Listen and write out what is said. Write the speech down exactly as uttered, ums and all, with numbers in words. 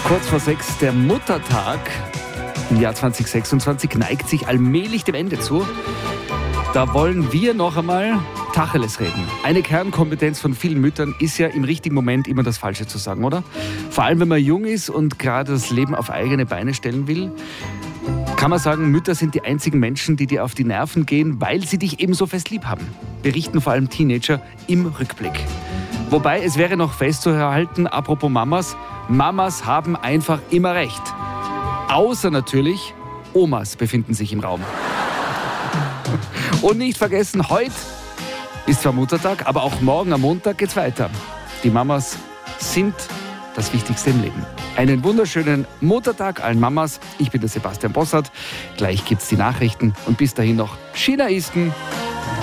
Kurz vor sechs, der Muttertag im Jahr zwanzig sechsundzwanzig neigt sich allmählich dem Ende zu. Da wollen wir noch einmal Tacheles reden. Eine Kernkompetenz von vielen Müttern ist ja im richtigen Moment immer das Falsche zu sagen, oder? Vor allem, wenn man jung ist und gerade das Leben auf eigene Beine stellen will. Kann man sagen, Mütter sind die einzigen Menschen, die dir auf die Nerven gehen, weil sie dich eben so fest lieb haben. Berichten vor allem Teenager im Rückblick. Wobei, es wäre noch festzuhalten, apropos Mamas, Mamas haben einfach immer recht. Außer natürlich, Omas befinden sich im Raum. Und nicht vergessen, heute ist zwar Muttertag, aber auch morgen am Montag geht's weiter. Die Mamas sind das Wichtigste im Leben. Einen wunderschönen Muttertag allen Mamas. Ich bin der Sebastian Bossert. Gleich gibt's die Nachrichten und bis dahin noch China Easton.